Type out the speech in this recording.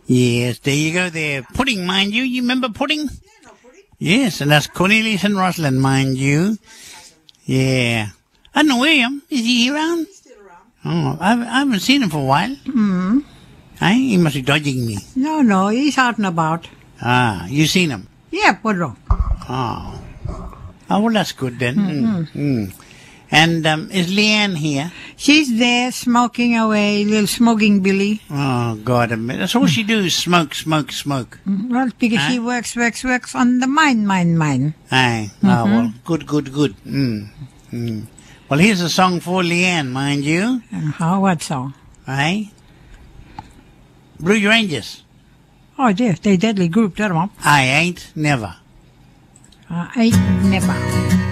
Yes, there you go there. Pudding, mind you. You remember Pudding? Yes, and that's Cornelius and Rosalind, mind you. Yeah. I don't know William. Is he around? He's still around. Oh, I haven't seen him for a while. Mm-hmm. He must be dodging me. No, he's out and about. Ah, you seen him? Yeah, what wrong? Oh. Oh, well, that's good then. Mm-hmm. And is Leanne here? She's there smoking away, little smoking Billy. Oh, God, that's all she do is smoke. Well, because she works on the mine. Aye. Oh, well, good. Well, here's a song for Leanne, mind you. What song? Aye. Blue Rangers. Oh, dear, they deadly group, that one. I ain't never. Ain't never.